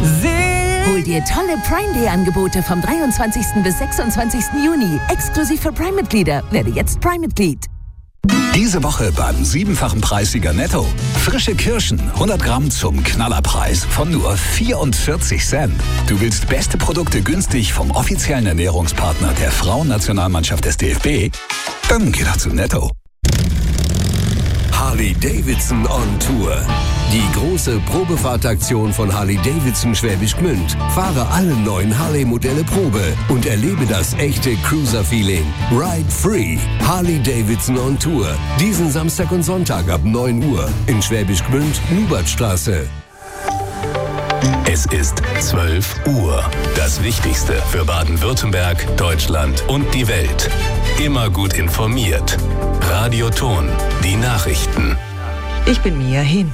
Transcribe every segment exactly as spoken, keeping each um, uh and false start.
Hol dir tolle Prime Day Angebote vom dreiundzwanzigsten bis sechsundzwanzigsten Juni. Exklusiv für Prime-Mitglieder. Werde jetzt Prime-Mitglied. Diese Woche beim siebenfachen Preissieger Netto. Frische Kirschen, hundert Gramm zum Knallerpreis von nur vierundvierzig Cent. Du willst beste Produkte günstig vom offiziellen Ernährungspartner der Frauennationalmannschaft des D F B? Dann geh doch zu Netto. Harley-Davidson on Tour. Die große Probefahrtaktion von Harley-Davidson Schwäbisch Gmünd. Fahre alle neuen Harley-Modelle Probe und erlebe das echte Cruiser-Feeling. Ride free. Harley-Davidson on Tour. Diesen Samstag und Sonntag ab neun Uhr in Schwäbisch Gmünd, Nubertstraße. Es ist zwölf Uhr. Das Wichtigste für Baden-Württemberg, Deutschland und die Welt. Immer gut informiert. Radio Ton, die Nachrichten. Ich bin Mia Hin.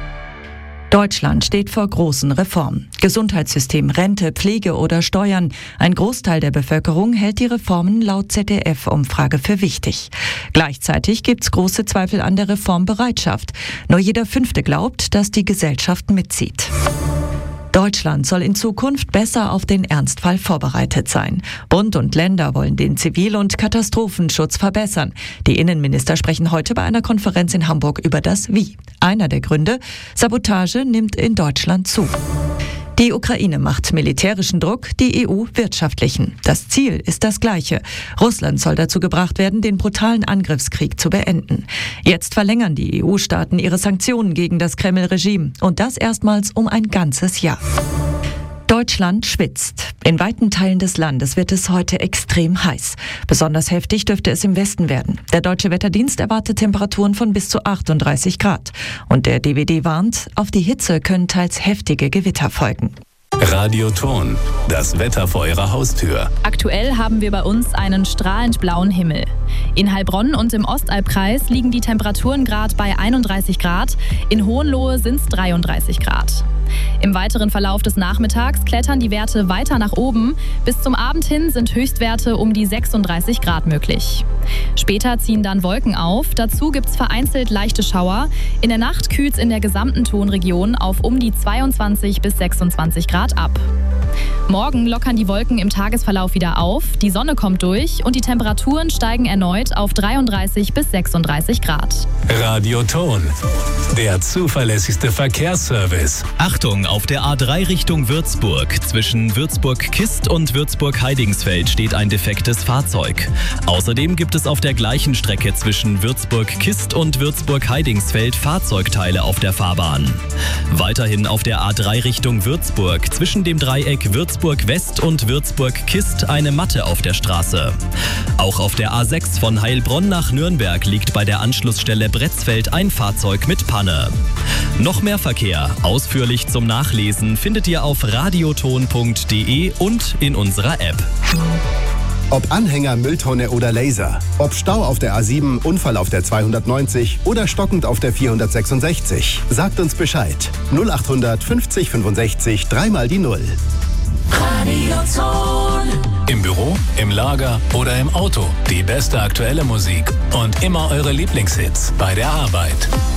Deutschland steht vor großen Reformen. Gesundheitssystem, Rente, Pflege oder Steuern. Ein Großteil der Bevölkerung hält die Reformen laut Z D F-Umfrage für wichtig. Gleichzeitig gibt's große Zweifel an der Reformbereitschaft. Nur jeder Fünfte glaubt, dass die Gesellschaft mitzieht. Deutschland soll in Zukunft besser auf den Ernstfall vorbereitet sein. Bund und Länder wollen den Zivil- und Katastrophenschutz verbessern. Die Innenminister sprechen heute bei einer Konferenz in Hamburg über das Wie. Einer der Gründe: Sabotage nimmt in Deutschland zu. Die Ukraine macht militärischen Druck, die E U wirtschaftlichen. Das Ziel ist das gleiche. Russland soll dazu gebracht werden, den brutalen Angriffskrieg zu beenden. Jetzt verlängern die E U-Staaten ihre Sanktionen gegen das Kreml-Regime. Und das erstmals um ein ganzes Jahr. Deutschland schwitzt. In weiten Teilen des Landes wird es heute extrem heiß. Besonders heftig dürfte es im Westen werden. Der Deutsche Wetterdienst erwartet Temperaturen von bis zu achtunddreißig Grad. Und der D W D warnt, auf die Hitze können teils heftige Gewitter folgen. Radio Ton, das Wetter vor Ihrer Haustür. Aktuell haben wir bei uns einen strahlend blauen Himmel. In Heilbronn und im Ostalbkreis liegen die Temperaturen gerade bei einunddreißig Grad. In Hohenlohe sind es dreiunddreißig Grad. Im weiteren Verlauf des Nachmittags klettern die Werte weiter nach oben. Bis zum Abend hin sind Höchstwerte um die sechsunddreißig Grad möglich. Später ziehen dann Wolken auf. Dazu gibt es vereinzelt leichte Schauer. In der Nacht kühlt es in der gesamten Tonregion auf um die zweiundzwanzig bis sechsundzwanzig Grad ab. Morgen lockern die Wolken im Tagesverlauf wieder auf, die Sonne kommt durch und die Temperaturen steigen erneut auf dreiunddreißig bis sechsunddreißig Grad. Radio Ton, der zuverlässigste Verkehrsservice. Achtung, auf der A drei Richtung Würzburg. Zwischen Würzburg-Kist und Würzburg-Heidingsfeld steht ein defektes Fahrzeug. Außerdem gibt es auf der gleichen Strecke zwischen Würzburg-Kist und Würzburg-Heidingsfeld Fahrzeugteile auf der Fahrbahn. Weiterhin auf der A drei Richtung Würzburg. Zwischen dem Dreieck Würzburg-West und Würzburg-Kist eine Matte auf der Straße. Auch auf der A sechs von Heilbronn nach Nürnberg liegt bei der Anschlussstelle Bretzfeld ein Fahrzeug mit Panne. Noch mehr Verkehr, ausführlich zum Nachlesen, findet ihr auf radioton punkt de und in unserer App. Ob Anhänger, Mülltonne oder Laser. Ob Stau auf der A sieben, Unfall auf der zweihundertneunzig oder stockend auf der vierhundertsechsundsechzig. Sagt uns Bescheid. null achthundert fünfzig fünfundsechzig, dreimal die Null. Radio Ton. Im Büro, im Lager oder im Auto. Die beste aktuelle Musik und immer eure Lieblingshits bei der Arbeit.